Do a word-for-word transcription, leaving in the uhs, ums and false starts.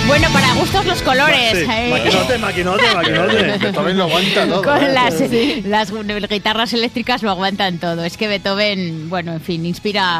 Bueno, para gustos los colores. Sí, eh. maquinote, maquinote, maquinote. Beethoven lo aguanta todo. Con ¿eh? las, las guitarras eléctricas lo aguantan todo. Es que Beethoven, bueno, en fin, inspira